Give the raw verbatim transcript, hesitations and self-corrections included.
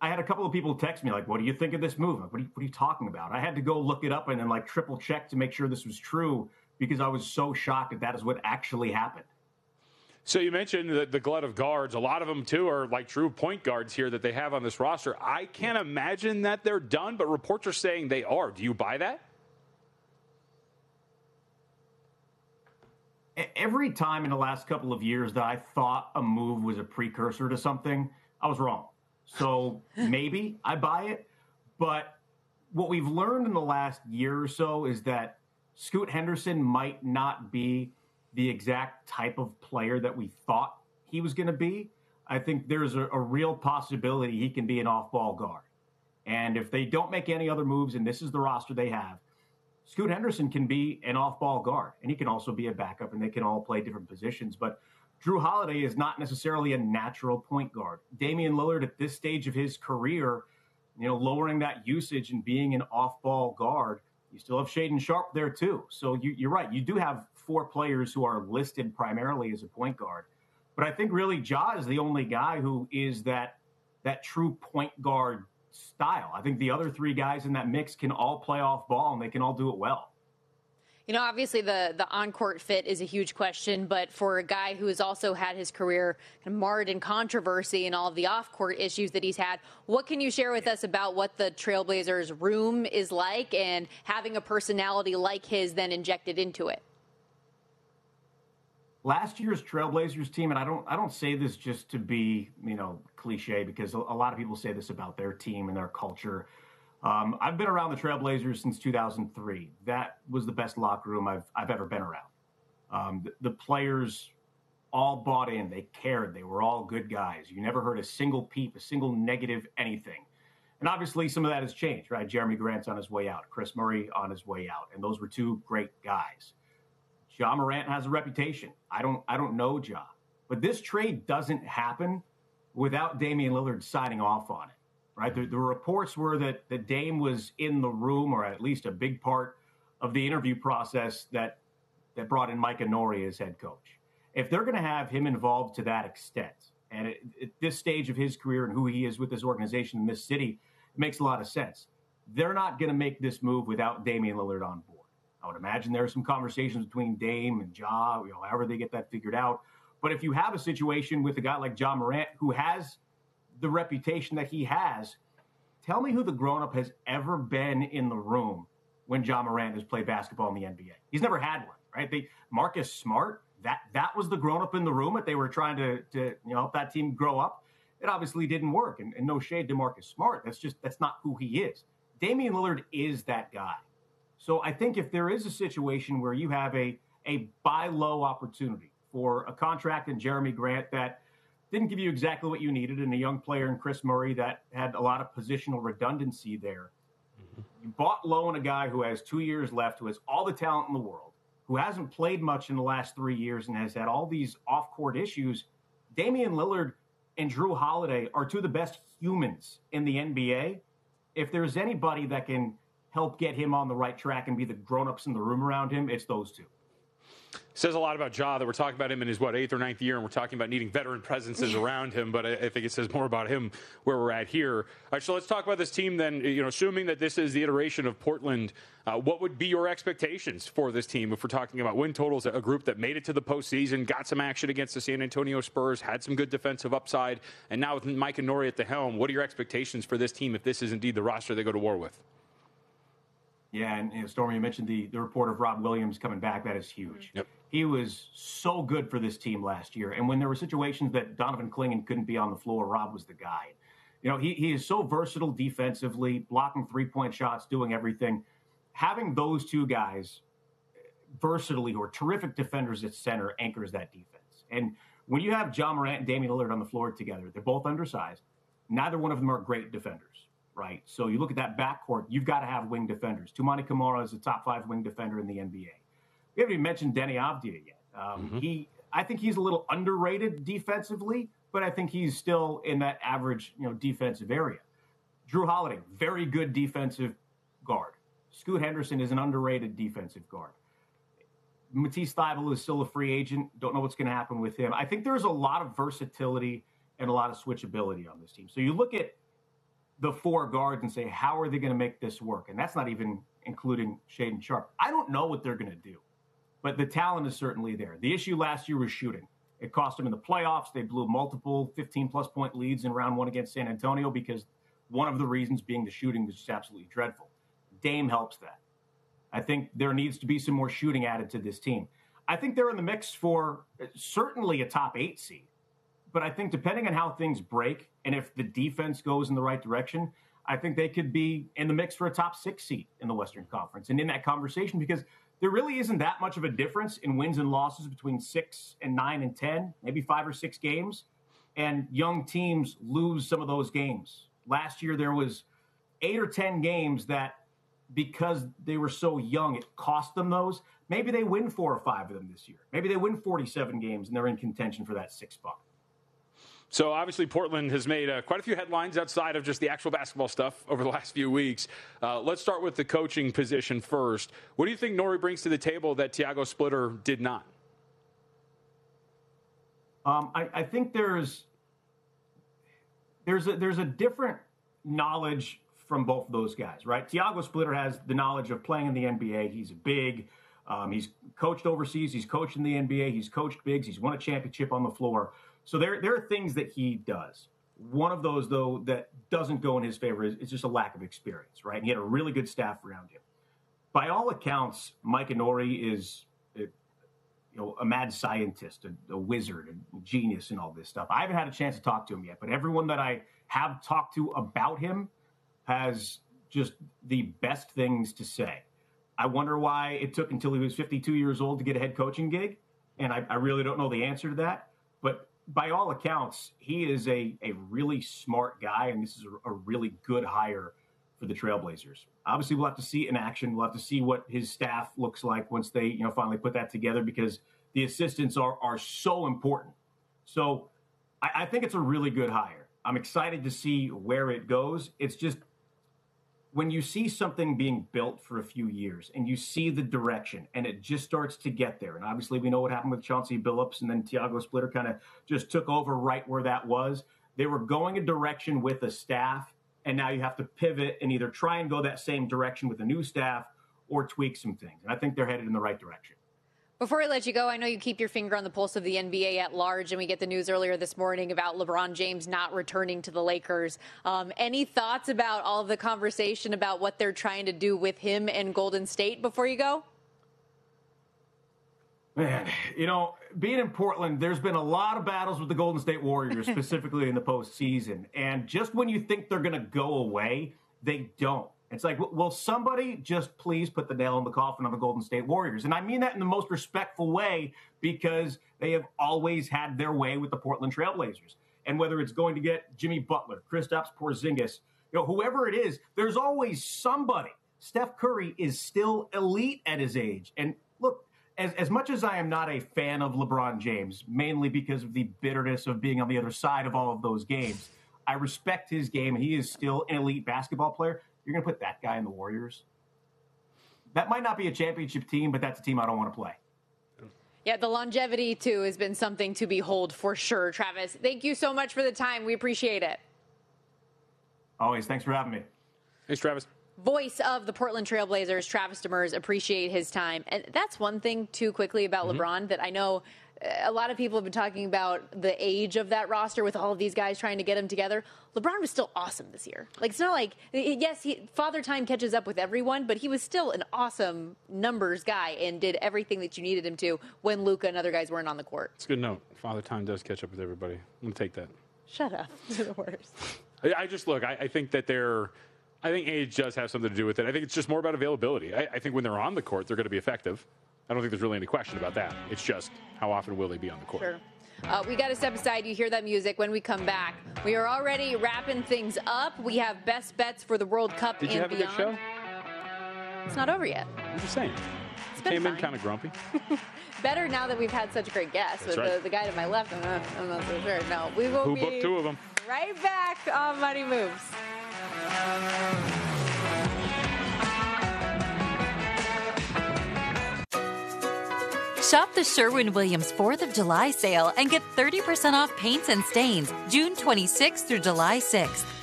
I had a couple of people text me like, what do you think of this move? Like, what, are you, what are you talking about? I had to go look it up and then like triple check to make sure this was true because I was so shocked that that is what actually happened. So you mentioned the, the glut of guards. A lot of them, too, are like true point guards here that they have on this roster. I can't imagine that they're done, but reports are saying they are. Do you buy that? Every time in the last couple of years that I thought a move was a precursor to something, I was wrong. So maybe I buy it. But what we've learned in the last year or so is that Scoot Henderson might not be the exact type of player that we thought he was going to be. I think there's a, a real possibility he can be an off-ball guard. And if they don't make any other moves, and this is the roster they have, Scoot Henderson can be an off-ball guard, and he can also be a backup, and they can all play different positions. But Jrue Holiday is not necessarily a natural point guard. Damian Lillard at this stage of his career, you know, lowering that usage and being an off-ball guard, you still have Shaedon Sharpe there too. So you, you're right. You do have four players who are listed primarily as a point guard. But I think really Ja is the only guy who is that that true point guard style. I think the other three guys in that mix can all play off ball and they can all do it well. You know, obviously the, the on-court fit is a huge question, but for a guy who has also had his career kind of marred in controversy and all of the off-court issues that he's had, what can you share with us about what the Trailblazers room is like and having a personality like his then injected into it? Last year's Trailblazers team, and I don't I don't say this just to be, you know, cliche, because a lot of people say this about their team and their culture. Um, I've been around the Trailblazers since two thousand three. That was the best locker room I've I've ever been around. Um, the, the players all bought in. They cared. They were all good guys. You never heard a single peep, a single negative anything. And obviously some of that has changed, right? Jeremy Grant's on his way out. Chris Murray on his way out. And those were two great guys. Ja Morant has a reputation. I don't I don't know Ja. But this trade doesn't happen without Damian Lillard signing off on it. Right, the, the reports were that, that Dame was in the room, or at least a big part of the interview process that that brought in Micah Nori as head coach. If they're going to have him involved to that extent, and at, at this stage of his career and who he is with this organization in this city, it makes a lot of sense. They're not going to make this move without Damian Lillard on board. I would imagine there are some conversations between Dame and Ja, you know, however they get that figured out. But if you have a situation with a guy like Ja Morant who has the reputation that he has, tell me who the grown-up has ever been in the room when Ja Morant has played basketball in the N B A. He's never had one, right? They, Marcus Smart, that that was the grown-up in the room that they were trying to, to you know, help that team grow up. It obviously didn't work, and, and no shade to Marcus Smart. That's just, that's not who he is. Damian Lillard is that guy. So I think if there is a situation where you have a, a buy low opportunity for a contract in Jeremy Grant that didn't give you exactly what you needed, and a young player in Chris Murray that had a lot of positional redundancy there. Mm-hmm. You bought low on a guy who has two years left, who has all the talent in the world, who hasn't played much in the last three years and has had all these off-court issues. Damian Lillard and Jrue Holiday are two of the best humans in the N B A. If there's anybody that can help get him on the right track and be the grown-ups in the room around him, it's those two. Says a lot about Ja that we're talking about him in his, what, eighth or ninth year, and we're talking about needing veteran presences around him, but I, I think it says more about him where we're at here. All right, so let's talk about this team then. You know, assuming that this is the iteration of Portland, uh, what would be your expectations for this team if we're talking about win totals, a group that made it to the postseason, got some action against the San Antonio Spurs, had some good defensive upside, and now with Micah Nori at the helm, what are your expectations for this team if this is indeed the roster they go to war with? Yeah, and you know, Stormy, you mentioned the, the report of Rob Williams coming back. That is huge. Yep. He was so good for this team last year. And when there were situations that Donovan Clingan couldn't be on the floor, Rob was the guy. You know, he, he is so versatile defensively, blocking three-point shots, doing everything. Having those two guys versatilely, who are terrific defenders at center, anchors that defense. And when you have Ja Morant and Damian Lillard on the floor together, they're both undersized. Neither one of them are great defenders. Right, so you look at that backcourt, you've got to have wing defenders. Toumani Camara is a top five wing defender in the N B A. We haven't even mentioned Deni Avdija yet. Um, mm-hmm. He, I think he's a little underrated defensively, but I think he's still in that average, you know, defensive area. Jrue Holiday, very good defensive guard. Scoot Henderson is an underrated defensive guard. Matisse Thybulle is still a free agent. Don't know what's going to happen with him. I think there's a lot of versatility and a lot of switchability on this team. So you look at the four guards and say, how are they going to make this work? And that's not even including Shaedon Sharpe. I don't know what they're going to do, but the talent is certainly there. The issue last year was shooting. It cost them in the playoffs. They blew multiple fifteen-plus point leads in round one against San Antonio because one of the reasons being the shooting was just absolutely dreadful. Dame helps that. I think there needs to be some more shooting added to this team. I think they're in the mix for certainly a top eight seed. But I think depending on how things break and if the defense goes in the right direction, I think they could be in the mix for a top six seed in the Western Conference and in that conversation, because there really isn't that much of a difference in wins and losses between six and nine and ten, maybe five or six games. And young teams lose some of those games. Last year, there was eight or ten games that, because they were so young, it cost them those. Maybe they win four or five of them this year. Maybe they win forty-seven games and they're in contention for that sixth spot. So obviously Portland has made uh, quite a few headlines outside of just the actual basketball stuff over the last few weeks. Uh, let's start with the coaching position first. What do you think Norrie brings to the table that Tiago Splitter did not? Um, I, I think there's there's a, there's a different knowledge from both of those guys, right? Tiago Splitter has the knowledge of playing in the N B A. He's big. Um, he's coached overseas. He's coached in the N B A. He's coached bigs. He's won a championship on the floor. So there, there are things that he does. One of those, though, that doesn't go in his favor is, is just a lack of experience, right? And he had a really good staff around him. By all accounts, Mike Norrie is a, you know, a mad scientist, a, a wizard, a genius, and all this stuff. I haven't had a chance to talk to him yet, but everyone that I have talked to about him has just the best things to say. I wonder why it took until he was fifty-two years old to get a head coaching gig, and I, I really don't know the answer to that. But by all accounts, he is a, a really smart guy, and this is a, a really good hire for the Trailblazers. Obviously, we'll have to see it in action. We'll have to see what his staff looks like once they, you know, finally put that together, because the assistants are are so important. So I, I think it's a really good hire. I'm excited to see where it goes. It's just, when you see something being built for a few years and you see the direction and it just starts to get there, and obviously we know what happened with Chauncey Billups, and then Tiago Splitter kind of just took over right where that was. They were going a direction with a staff, and now you have to pivot and either try and go that same direction with a new staff or tweak some things. And I think they're headed in the right direction. Before I let you go, I know you keep your finger on the pulse of the N B A at large, and we get the news earlier this morning about LeBron James not returning to the Lakers. Um, any thoughts about all of the conversation about what they're trying to do with him and Golden State before you go? Man, you know, being in Portland, there's been a lot of battles with the Golden State Warriors, specifically in the postseason. And just when you think they're going to go away, they don't. It's like, will somebody just please put the nail in the coffin on the Golden State Warriors? And I mean that in the most respectful way, because they have always had their way with the Portland Trailblazers. And whether it's going to get Jimmy Butler, Kristaps Porzingis, you know, whoever it is, there's always somebody. Steph Curry is still elite at his age. And look, as, as much as I am not a fan of LeBron James, mainly because of the bitterness of being on the other side of all of those games, I respect his game, and he is still an elite basketball player. You're going to put that guy in the Warriors? That might not be a championship team, but that's a team I don't want to play. Yeah, the longevity, too, has been something to behold for sure. Travis, thank you so much for the time. We appreciate it. Always. Thanks for having me. Thanks, Travis. Voice of the Portland Trailblazers, Travis Demers, appreciate his time. And that's one thing, too, quickly about mm-hmm. LeBron that I know a lot of people have been talking about the age of that roster with all of these guys trying to get them together. LeBron was still awesome this year. Like, it's not like, yes, he, Father Time catches up with everyone, but he was still an awesome numbers guy and did everything that you needed him to when Luka and other guys weren't on the court. It's a good note. Father Time does catch up with everybody. I'm going to take that. Shut up. You're the worst. I just, look, I, I think that they're, I think age does have something to do with it. I think it's just more about availability. I, I think when they're on the court, they're going to be effective. I don't think there's really any question about that. It's just, how often will they be on the court? Sure. Uh, we got to step aside. You hear that music when we come back. We are already wrapping things up. We have best bets for the World Cup Did and you have beyond. a good show? It's not over yet. I'm just saying. It's been Came fine. in kind of grumpy. Better now that we've had such great guests. That's with right. the, the guy to my left, I'm not, I'm not so sure. No, we will Who be booked two of them? right back on Money Moves. Shop the Sherwin-Williams fourth of July sale and get thirty percent off paints and stains June twenty-sixth through July sixth.